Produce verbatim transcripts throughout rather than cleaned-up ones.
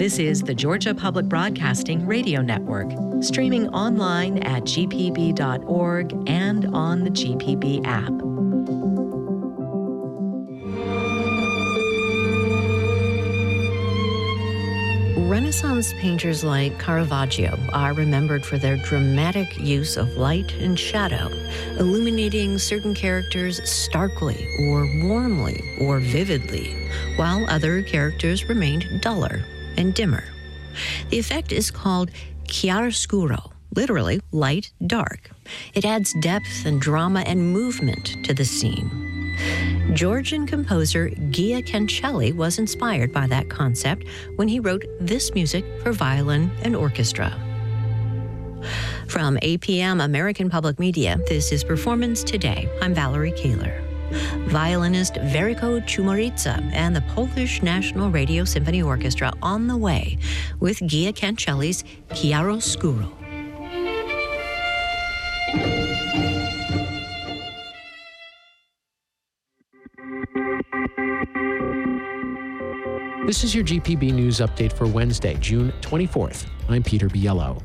This is the Georgia Public Broadcasting Radio Network, streaming online at g p b dot org and on the G P B app. Renaissance painters like Caravaggio are remembered for their dramatic use of light and shadow, illuminating certain characters starkly or warmly or vividly, while other characters remained duller and dimmer. The effect is called chiaroscuro, literally light dark. It adds depth and drama and movement to the scene. Georgian composer Gia Cancelli was inspired by that concept when he wrote this music for violin and orchestra. From A P M American Public Media, this is Performance Today. I'm Valerie Kaler. Violinist Veriko Chumorica and the Polish National Radio Symphony Orchestra on the way with Gia Cancelli's Chiaroscuro. This is your G P B News Update for Wednesday, June twenty-fourth. I'm Peter Biello.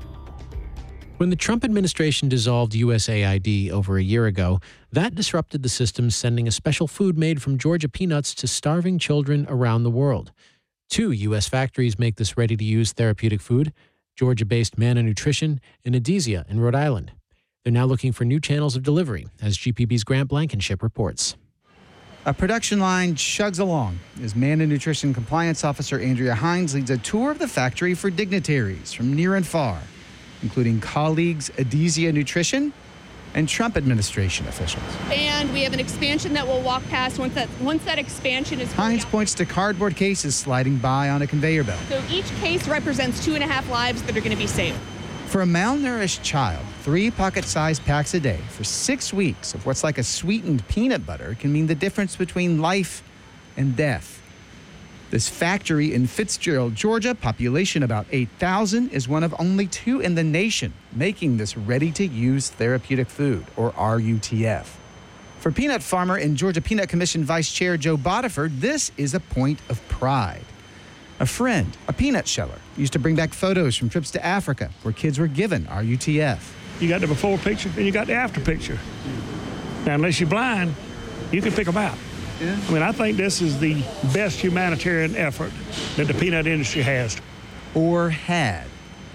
When the Trump administration dissolved U S A I D over a year ago, that disrupted the system, sending a special food made from Georgia peanuts to starving children around the world. Two U S factories make this ready-to-use therapeutic food, Georgia-based Manna Nutrition and Adizia in Rhode Island. They're now looking for new channels of delivery, as G P B's Grant Blankenship reports. A production line chugs along as Manna Nutrition Compliance Officer Andrea Hines leads a tour of the factory for dignitaries from near and far, including colleagues Adizia Nutrition and Trump administration officials. And we have an expansion that we'll walk past once that once that expansion is Hines points to cardboard cases sliding by on a conveyor belt. So each case represents two and a half lives that are going to be saved. For a malnourished child, three pocket-sized packs a day for six weeks of what's like a sweetened peanut butter can mean the difference between life and death. This factory in Fitzgerald, Georgia, population about eight thousand, is one of only two in the nation making this ready-to-use therapeutic food, or R U T F. For peanut farmer and Georgia Peanut Commission Vice Chair Joe Bodiford, this is a point of pride. A friend, a peanut sheller, used to bring back photos from trips to Africa where kids were given R U T F. You got the before picture and you got the after picture. Now, unless you're blind, you can pick them out. Yeah. I mean, I think this is the best humanitarian effort that the peanut industry has. Or had.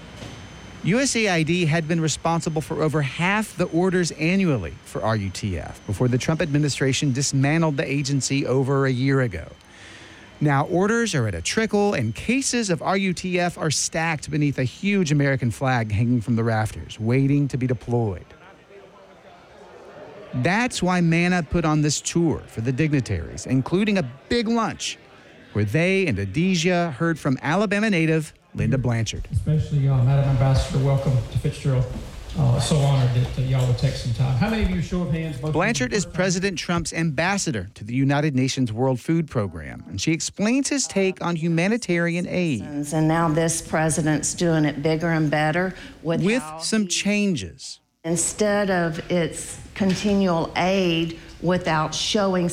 U S A I D had been responsible for over half the orders annually for R U T F before the Trump administration dismantled the agency over a year ago. Now, orders are at a trickle, and cases of R U T F are stacked beneath a huge American flag hanging from the rafters, waiting to be deployed. That's why Manna put on this tour for the dignitaries, including a big lunch, where they and Adizia heard from Alabama native Linda Blanchard. Especially, uh, Madam Ambassador, welcome to Fitzgerald. Uh, so honored that, that y'all would take some time. How many of you, show of hands? Blanchard is President Trump's ambassador to the United Nations World Food Program, and she explains his take on humanitarian aid. And now this president's doing it bigger and better. With, with some changes. Instead of its continual aid without showing